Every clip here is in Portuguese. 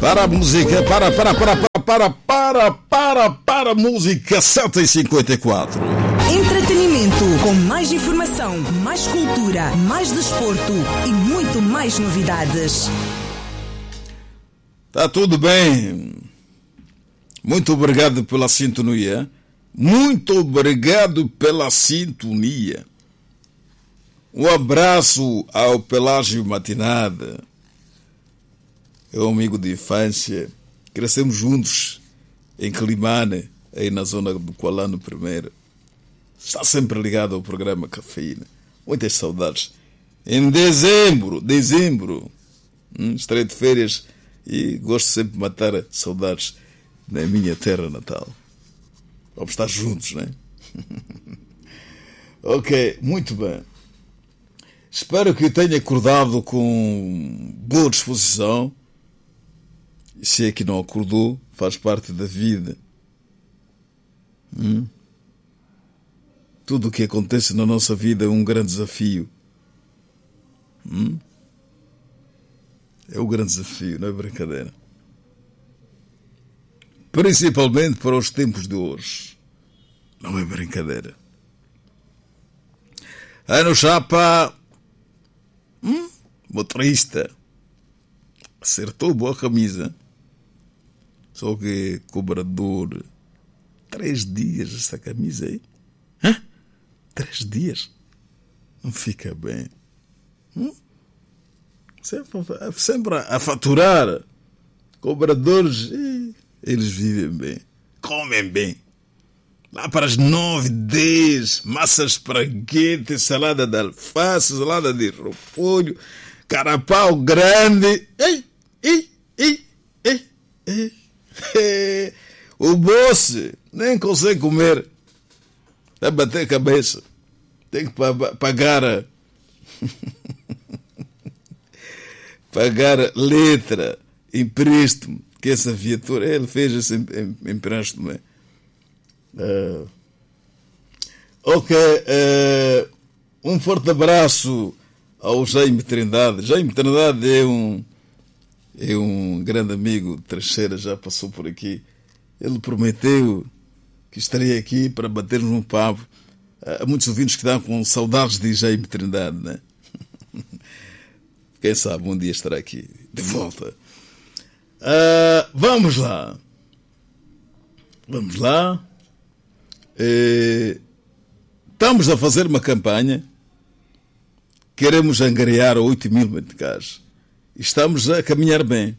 Para a música, para a música 7h54. Entretenimento com mais informação, mais cultura, mais desporto e muito mais novidades. Tá tudo bem. Muito obrigado pela sintonia. Muito obrigado pela sintonia. Um abraço ao Pelágio Matinada. É um amigo de infância. Crescemos juntos em Climane, aí na zona do Kualano primeiro. Está sempre ligado ao programa Cafeína. Muitas saudades. Em dezembro, estarei de férias e gosto sempre de matar saudades na minha terra natal. Vamos estar juntos, não é? Ok, muito bem. Espero que tenha acordado com boa disposição. E se é que não acordou, faz parte da vida. Tudo o que acontece na nossa vida é um grande desafio. É um grande desafio, não é brincadeira. Principalmente para os tempos de hoje. Não é brincadeira. Ano Chapa, motorista, acertou boa camisa. Só que cobrador, 3 dias essa camisa aí. 3 dias? Não fica bem. Sempre a faturar. Cobradores, eles vivem bem, comem bem. Lá para as 9, 10, massa espraguete, salada de alface, salada de repolho, carapau grande. O bolso nem consegue comer. Vai bater a cabeça. Tem que pagar pagar letra, empréstimo, que essa viatura, ele fez esse empréstimo. Ok, um forte abraço ao Jaime Trindade. Jaime Trindade é um grande amigo de Trecheira, já passou por aqui. Ele prometeu que estaria aqui para batermos um papo. Há muitos ouvintes que estão com saudades de Jaime Trindade, né? Quem sabe um dia estará aqui de volta. Vamos lá. Estamos a fazer uma campanha. Queremos angariar 8.000 meticais. Estamos a caminhar bem.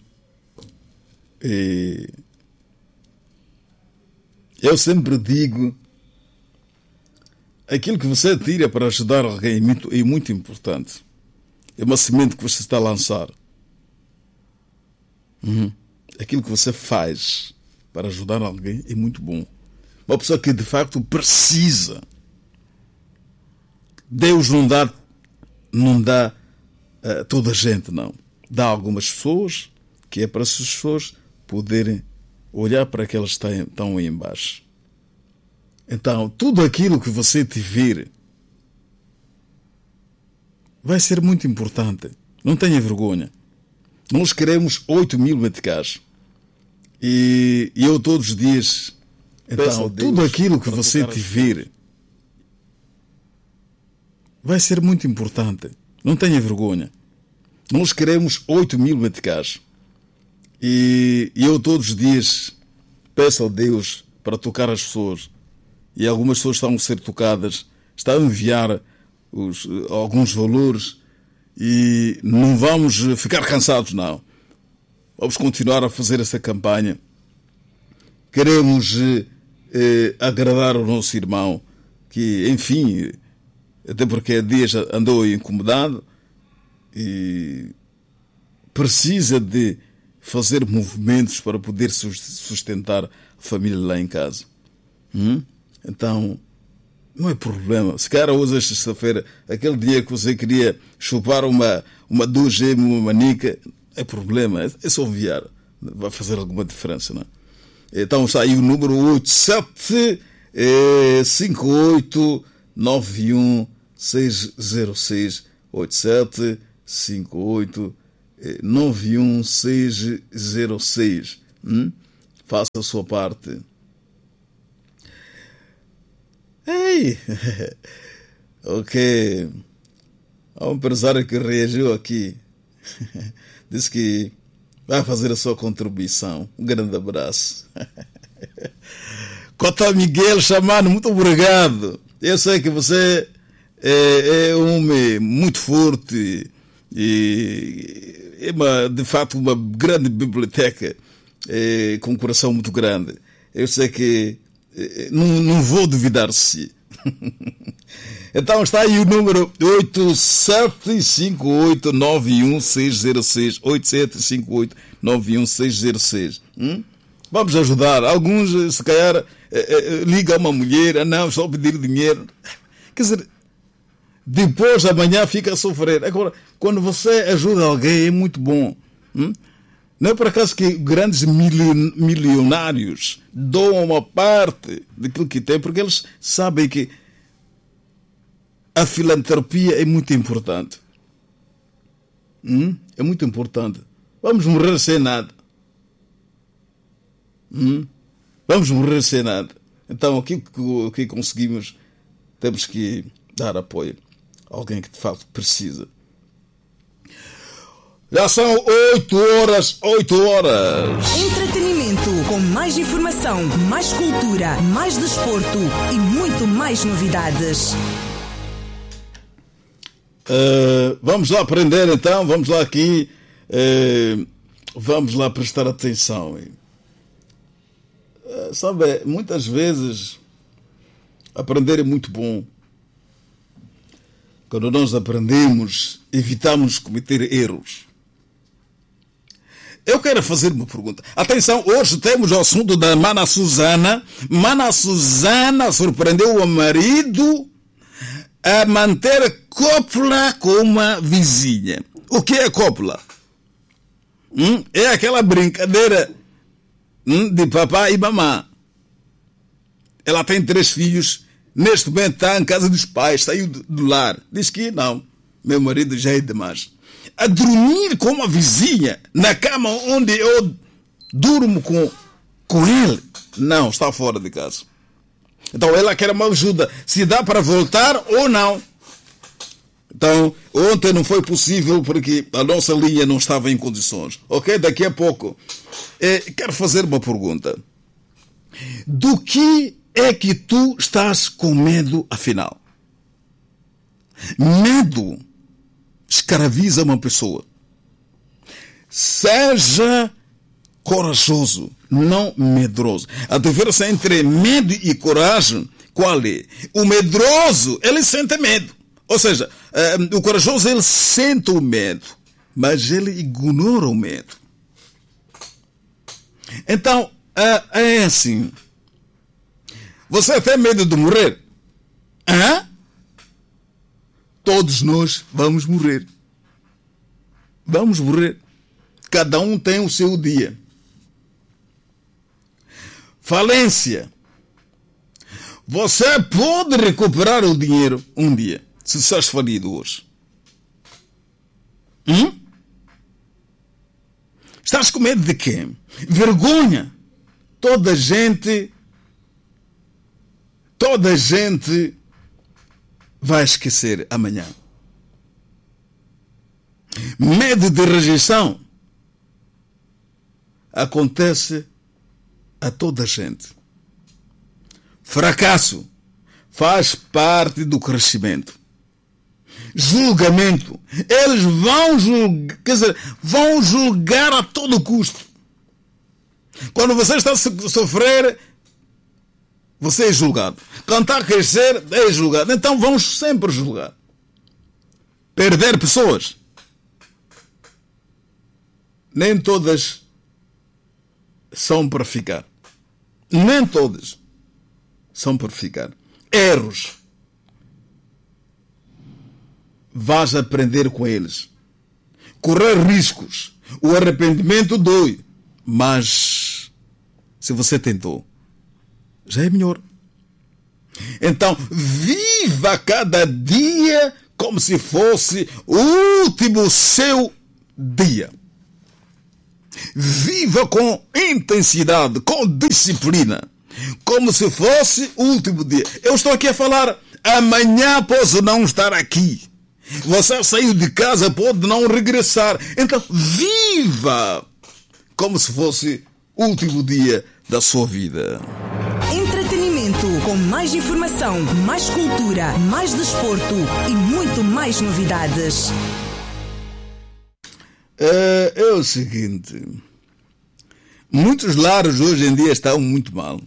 Eu sempre digo, aquilo que você tira para ajudar alguém é muito importante. É uma semente que você está a lançar. Aquilo que você faz para ajudar alguém é muito bom. Uma pessoa que de facto precisa. Deus não dá a toda a gente, não. Dá a algumas pessoas, que é para essas pessoas poderem olhar para aquelas que estão aí embaixo. Então, tudo aquilo que você tiver vai ser muito importante. Não tenha vergonha. Nós queremos 8.000 meticais. E eu todos os dias... Então, tudo aquilo que você tiver vai ser muito importante. Não tenha vergonha. Nós queremos 8.000 meticais. E eu todos os dias peço a Deus para tocar as pessoas. E algumas pessoas estão a ser tocadas. Está a enviar alguns valores. E não vamos ficar cansados, não. Vamos continuar a fazer essa campanha. Queremos agradar ao nosso irmão, que, enfim, até porque há dias andou incomodado e precisa de fazer movimentos para poder sustentar a família lá em casa. Então, não é problema. Se calhar hoje é sexta-feira, aquele dia que você queria chupar uma 2G, uma manica, é problema, é só enviar. Vai fazer alguma diferença, não é? Então está aí o número 875891 606 8758 91606. Faça a sua parte. Ei! Ok. Há um empresário que reagiu aqui. Disse que vai fazer a sua contribuição. Um grande abraço. Cota Miguel Chamano, muito obrigado. Eu sei que você é um homem muito forte e é de fato uma grande biblioteca com um coração muito grande. Eu sei que não vou duvidar de si. Então está aí o número 8758-91606. 8758-91606. Vamos ajudar. Alguns, se calhar, ligam a uma mulher, não, só pedir dinheiro. Quer dizer, depois amanhã fica a sofrer. Agora, quando você ajuda alguém, é muito bom. Não é por acaso que grandes milionários doam uma parte daquilo que têm, porque eles sabem que a filantropia é muito importante. É muito importante. Vamos morrer sem nada. Vamos morrer sem nada. Então, o que conseguimos, temos que dar apoio a alguém que de facto precisa. Já são 8 horas. Entretenimento com mais informação, mais cultura, mais desporto e muito mais novidades. Vamos lá aprender então, vamos lá aqui, vamos lá prestar atenção. Sabe, muitas vezes aprender é muito bom. Quando nós aprendemos, evitamos cometer erros. Eu quero fazer uma pergunta. Atenção, hoje temos o assunto da Mana Susana. Mana Susana surpreendeu o marido a manter cópula com uma vizinha. O que é cópula? É aquela brincadeira de papai e mamã. Ela tem 3 filhos. Neste momento está em casa dos pais. Saiu do lar. Diz que não. Meu marido já é demais. A dormir com uma vizinha na cama onde eu durmo com ele. Não, está fora de casa. Então ela quer uma ajuda. Se dá para voltar ou não. Então, ontem não foi possível porque a nossa linha não estava em condições. Ok? Daqui a pouco. Quero fazer uma pergunta. Do que é que tu estás com medo, afinal? Medo escraviza uma pessoa. Seja corajoso, não medroso. A diferença entre medo e coragem, qual é? O medroso, ele sente medo. Ou seja, o corajoso, ele sente o medo, mas ele ignora o medo. Então, é assim. Você tem medo de morrer? Todos nós vamos morrer. Vamos morrer. Cada um tem o seu dia. Falência. Você pode recuperar o dinheiro um dia, se estás falido hoje. Estás com medo de quê? Vergonha. Toda gente vai esquecer amanhã. Medo de rejeição acontece a toda a gente. Fracasso faz parte do crescimento. Julgamento. Eles vão julgar a todo custo. Quando você está a sofrer, você é julgado. Quando está a crescer, é julgado. Então vamos sempre julgar. Perder pessoas. Nem todas são para ficar. Nem todas são para ficar. Erros. Vais aprender com eles. Correr riscos. O arrependimento dói. Mas se você tentou, já é melhor. Então, viva cada dia como se fosse o último seu dia. Viva com intensidade, com disciplina, como se fosse o último dia. Eu estou aqui a falar, amanhã posso não estar aqui. Você saiu de casa, pode não regressar. Então, viva como se fosse o último dia da sua vida. Entretenimento com mais informação, mais cultura, mais desporto e muito mais novidades. É o seguinte, muitos lares hoje em dia estão muito mal.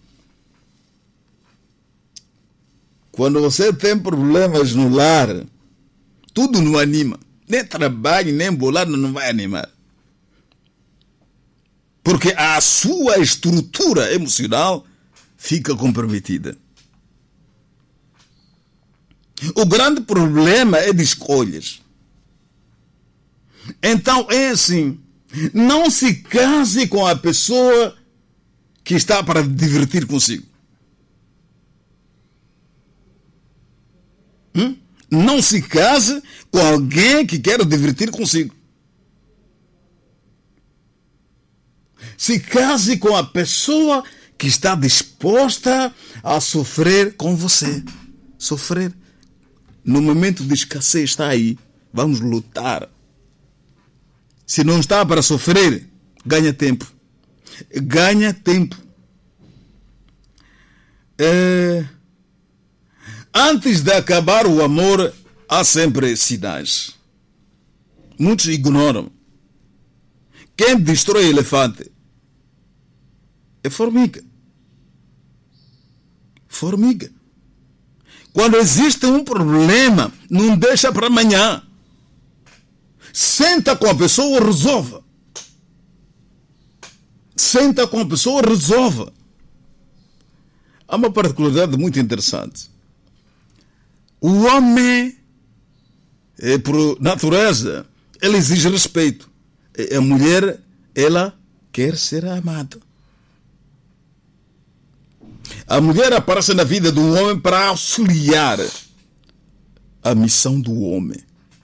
Quando você tem problemas no lar, tudo não anima. Nem trabalho, nem bolado não vai animar. Porque a sua estrutura emocional fica comprometida. O grande problema é de escolhas. Então é assim, não se case com a pessoa que está para divertir consigo. Não se case com alguém que quer divertir consigo. Se case com a pessoa que está disposta a sofrer com você. Sofrer. No momento de escassez está aí. Vamos lutar. Se não está para sofrer, ganha tempo. Ganha tempo. Antes de acabar o amor, há sempre sinais. Muitos ignoram. Quem destrói elefante é formiga. Formiga. Quando existe um problema, não deixa para amanhã. Senta com a pessoa, resolva. Senta com a pessoa, resolva. Há uma particularidade muito interessante. O homem, por natureza, ele exige respeito. A mulher, ela quer ser amada. A mulher aparece na vida do homem para auxiliar a missão do homem.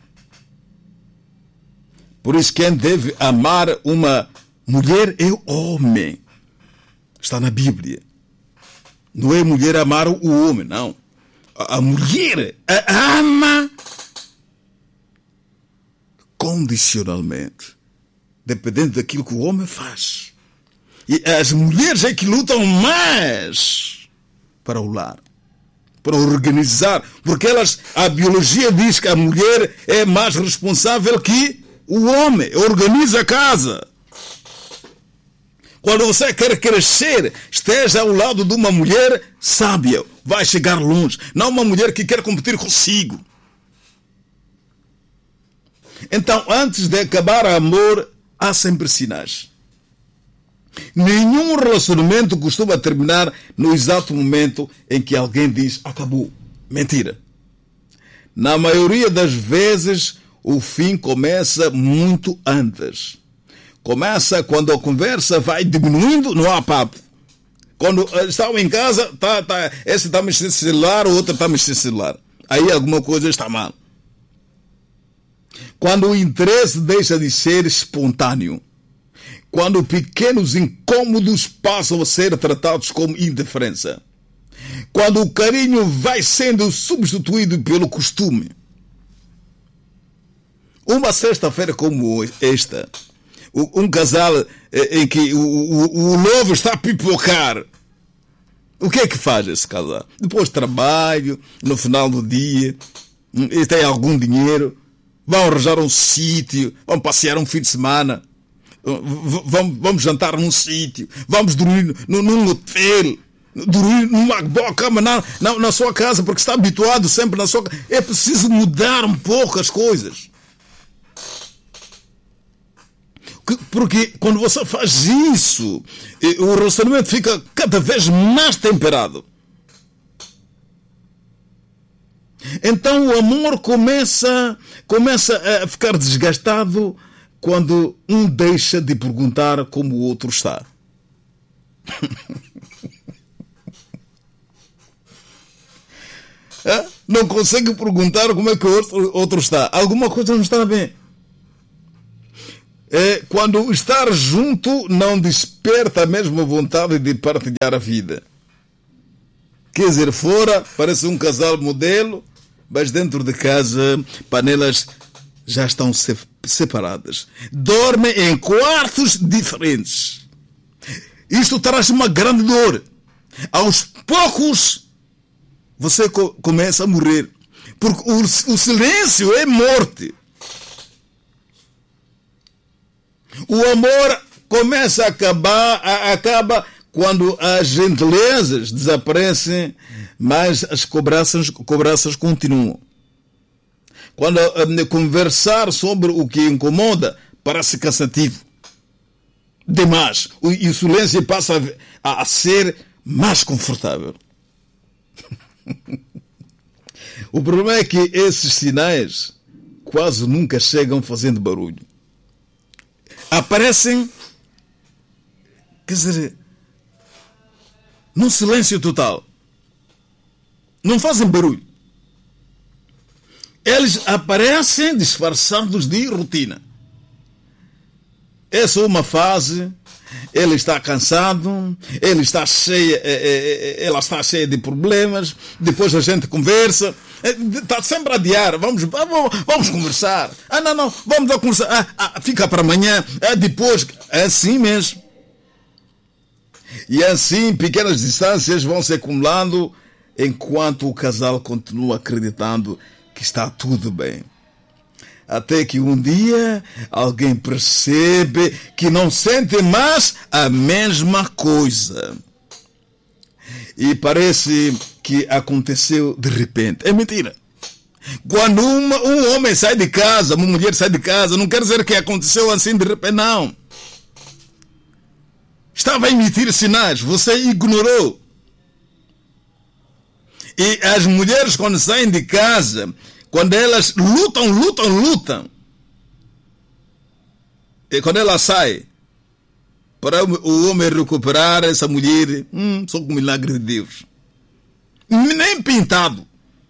Por isso, quem deve amar uma mulher é o homem. Está na Bíblia. Não é mulher amar o homem, não. A mulher ama condicionalmente, dependendo daquilo que o homem faz. E as mulheres é que lutam mais para o lar, para organizar, porque a biologia diz que a mulher é mais responsável que o homem, organiza a casa. Quando você quer crescer, esteja ao lado de uma mulher sábia, vai chegar longe. Não uma mulher que quer competir consigo. Então, antes de acabar o amor, há sempre sinais. Nenhum relacionamento costuma terminar no exato momento em que alguém diz acabou. Mentira. Na maioria das vezes, o fim começa muito antes. Começa quando a conversa vai diminuindo, não há papo. Quando estão em casa, esse está mexendo no celular, o outro está mexendo no celular. Aí alguma coisa está mal. Quando o interesse deixa de ser espontâneo. Quando pequenos incômodos passam a ser tratados como indiferença. Quando o carinho vai sendo substituído pelo costume. Uma sexta-feira como esta, um casal em que o novo está a pipocar. O que é que faz esse casal? Depois de trabalho, no final do dia, eles têm algum dinheiro, vão arranjar um sítio, vão passear um fim de semana, vamos jantar num sítio, vamos dormir num hotel, dormir numa boa cama na sua casa, porque está habituado sempre na sua casa. É preciso mudar um pouco as coisas. Porque quando você faz isso, o relacionamento fica cada vez mais temperado. Então o amor começa a ficar desgastado quando um deixa de perguntar como o outro está. Não consegue perguntar como é que o outro está. Alguma coisa não está bem. quando estar junto não desperta a mesma vontade de partilhar a vida. Quer dizer, fora parece um casal modelo, mas dentro de casa panelas já estão separadas. Dormem em quartos diferentes. Isto traz uma grande dor. Aos poucos você começa a morrer. Porque o silêncio é morte. O amor começa a acaba quando as gentilezas desaparecem, mas as cobranças continuam. Quando conversar sobre o que incomoda parece cansativo demais, e o silêncio passa a ser mais confortável. O problema é que esses sinais quase nunca chegam fazendo barulho. Aparecem, quer dizer, num silêncio total. Não fazem barulho. Eles aparecem disfarçados de rotina. É só uma fase. Ele está cansado, ela está cheia de problemas. Depois a gente conversa. Está sempre a adiar. Vamos conversar. Não, vamos a conversar. Fica para amanhã. Depois, é assim mesmo. E assim pequenas distâncias vão se acumulando enquanto o casal continua acreditando que está tudo bem. Até que um dia alguém percebe que não sente mais a mesma coisa. E parece que aconteceu de repente. É mentira. Quando um homem sai de casa, uma mulher sai de casa, não quer dizer que aconteceu assim de repente, não. Estava a emitir sinais, você ignorou. E as mulheres, quando saem de casa, quando elas lutam, e quando ela sai, para o homem recuperar essa mulher, só com o milagre de Deus. Nem pintado.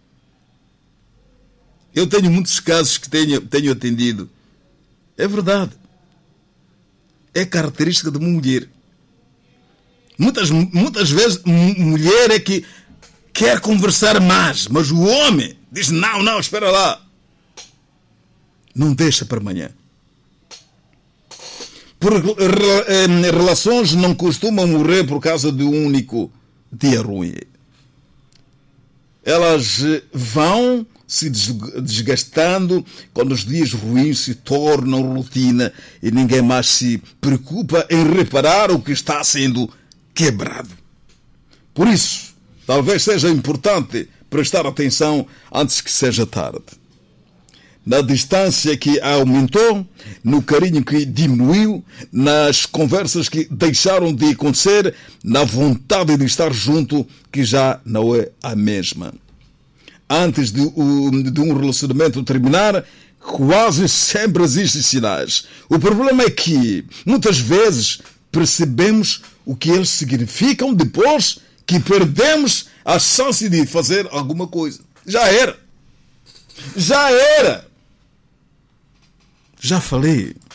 Eu tenho muitos casos que tenho atendido. É verdade. É característica de uma mulher. Muitas vezes, mulher é que quer conversar mais, mas o homem diz, não, espera lá. Não deixa para amanhã. Relações não costumam morrer por causa de um único dia ruim. Elas vão se desgastando quando os dias ruins se tornam rotina e ninguém mais se preocupa em reparar o que está sendo quebrado. Por isso, talvez seja importante prestar atenção antes que seja tarde. Na distância que aumentou, no carinho que diminuiu, nas conversas que deixaram de acontecer, na vontade de estar junto que já não é a mesma. Antes de um relacionamento terminar, quase sempre existem sinais. O problema é que, muitas vezes, percebemos o que eles significam depois que perdemos a chance de fazer alguma coisa. Já era. Já falei.